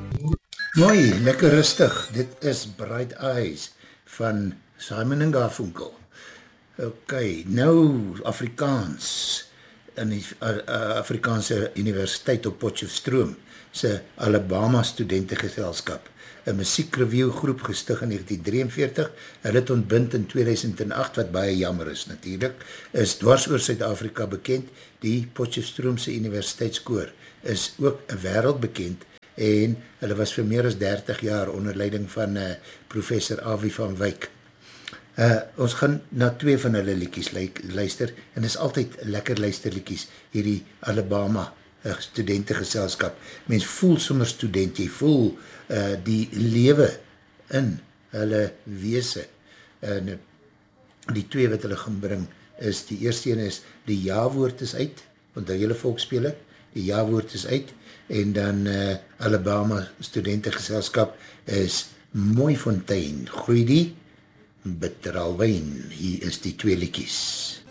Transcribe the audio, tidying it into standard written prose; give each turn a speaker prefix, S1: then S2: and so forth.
S1: Mooi, lekker rustig. Dit is Bright Eyes van Simon en Garfunkel. Ok, nou Afrikaans in die Afrikaanse Universiteit op Potchefstroom se Alabama studentengeselskap, 'n musiekreview groep gestig in 1943, hulle het ontbind in 2008, wat baie jammer is natuurlijk, is dwars oor Suid-Afrika bekend. Die Potchefstroomse Universiteitskoor is ook 'n wêreld bekend en hulle was vir meer as 30 jaar onder leiding van professor Awie van Wyk. Ons gaan na twee van hulle liedjies luister, en is altyd lekker luisterliedjies, hierdie Alabama studentengeselskap. Mens voel sommer student, jy voel die lewe in hulle wese. En die twee wat hulle gaan bring, is die eerste een is, die ja-woord is uit, want die hele volkspeler, die ja-woord is uit, en dan Alabama studentengeselskap is Mooifontein, groei die bitteralwyn. Hier is die twee liedjies.